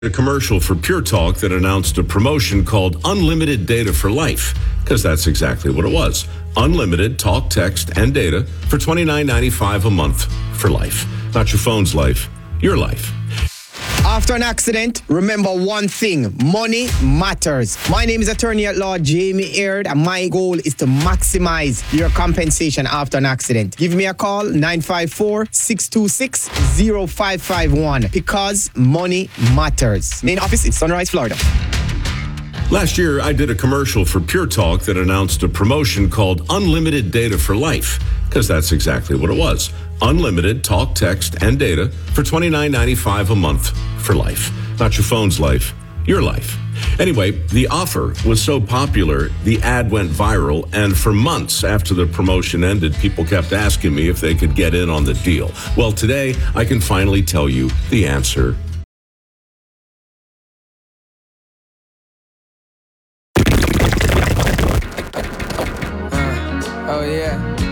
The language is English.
A commercial for Pure Talk that announced a promotion called Unlimited Data for Life, because that's exactly what it was. Unlimited talk, text, and data for $29.95 a month for life. Not your phone's life, your life. After an accident, remember one thing: money matters. My name is attorney at law Jamie Aird, and my goal is to maximize your compensation after an accident. Give me a call, 954-626-0551, because money matters. Main office in Sunrise, Florida. Last year, I did a commercial for Pure Talk that announced a promotion called Unlimited Data for Life, because that's exactly what it was. Unlimited talk, text, and data for $29.95 a month for life. Not your phone's life, your life. Anyway, the offer was so popular, the ad went viral, and for months after the promotion ended, people kept asking me if they could get in on the deal. Well, today, I can finally tell you the answer. Oh yeah.